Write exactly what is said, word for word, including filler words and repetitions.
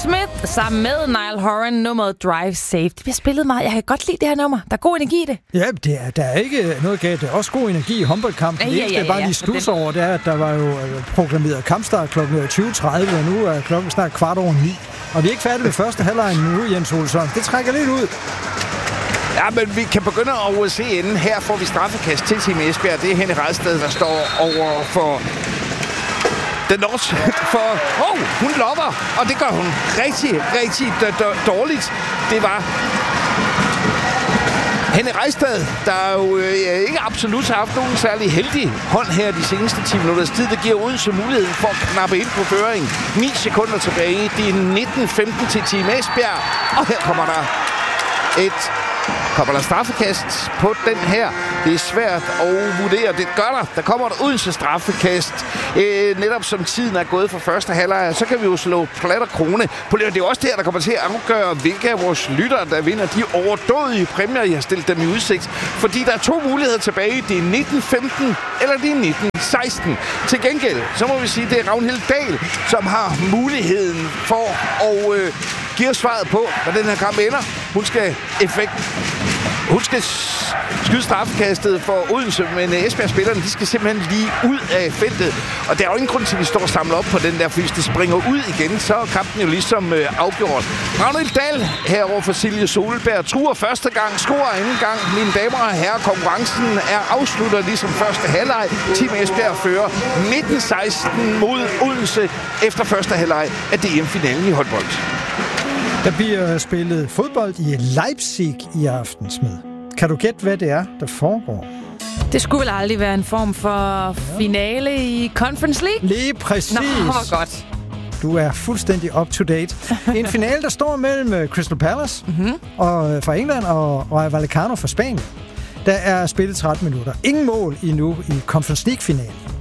Smith sammen med Niall Horan, nummeret Drive Safe. Det bliver spillet meget. Jeg kan godt lide det her nummer. Der er god energi i det. Ja, det er, der er ikke noget galt. Der er også god energi i håndboldkampen. Ja, ja, ja, det er bare ja, lige stus over, det er, at der var jo programmeret kampstart klokken tyve tredive, og nu er klokken snart kvart over ni. Og vi er ikke færdige med første halvleg nu, Jens Olsson. Det trækker lidt ud. Ja, men vi kan begynde at se inden. Her får vi straffekast til Team Esbjerg. Det er Henning Redsted, der står over for den norske. For åh, oh, hun lopper, og det gør hun rigtig, rigtig d- d- dårligt. Det var Henning Redsted, der jo øh, ikke absolut har haft nogen særlig heldig hånd her de seneste ti minutters tid. Det giver Odense muligheden for at knappe ind på føring. ni sekunder tilbage. Det er nitten femten til Team Esbjerg. Og her kommer der et kommer der straffekast på den her. Det er svært at vurdere. Det gør der. Der kommer et Odense straffekast. Øh, netop som tiden er gået for første halvleg, så kan vi jo slå plat og krone. Det er jo også det her, der kommer til at afgøre, hvilke af vores lyttere, der vinder de overdådige præmier, jeg har stillet dem i udsigt. Fordi der er to muligheder tilbage. Det er nitten femten eller det er nitten seksten. Til gengæld, så må vi sige, det er Ragnhild Dahl, som har muligheden for at øh, give svaret på, hvad den her kamp ender. Hun skal effekt Hun skal skyde straffekastet for Odense, men Esbjerg-spillerne, de skal simpelthen lige ud af feltet. Og der er jo ingen grund til, at vi står og samler op på den der, for hvis det springer ud igen, så er kampen jo ligesom øh, afgjort. Ragnhild Dahl herover for Silje Solberg truer første gang, scorer anden gang. Mine damer og herrer, konkurrencen er afsluttet ligesom første halvleg. Team Esbjerg fører nitten seksten mod Odense efter første halvleg af D M-finalen i håndbold. Der bliver spillet fodbold i Leipzig i aftensmad. Kan du gætte, hvad det er, der foregår? Det skulle vel aldrig være en form for finale i Conference League? Lige præcis. Nå, hvor godt. Du er fuldstændig up to date. En finale, der står mellem Crystal Palace mm-hmm. og, fra England og Rayo Vallecano fra Spanien. Der er spillet tretten minutter. Ingen mål endnu i Conference League-finalen.